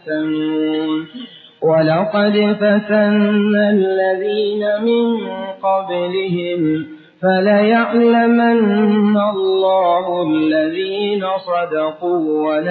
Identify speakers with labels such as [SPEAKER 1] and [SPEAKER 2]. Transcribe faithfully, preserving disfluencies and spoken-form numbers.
[SPEAKER 1] يفتنون ولقد فتنا الذين من قبلهم فليعلمن الله الذين صدقوا